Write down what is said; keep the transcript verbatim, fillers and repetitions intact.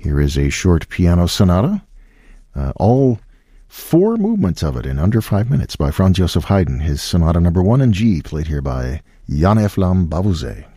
Here is a short piano sonata, uh, all four movements of it in under five minutes by Franz Joseph Haydn. His sonata number one in G, played here by Jan Eflam Bavuzet.